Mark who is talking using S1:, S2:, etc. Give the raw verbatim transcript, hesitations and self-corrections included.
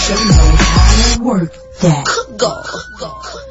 S1: show you how to work that.
S2: Go, go.